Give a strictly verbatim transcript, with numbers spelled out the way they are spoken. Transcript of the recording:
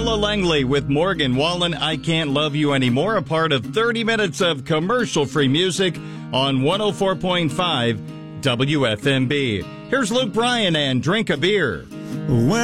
Ella Langley with Morgan Wallen, I Can't Love You Anymore, a part of thirty minutes of commercial-free music on one oh four point five W F M B. Here's Luke Bryan and Drink a Beer. When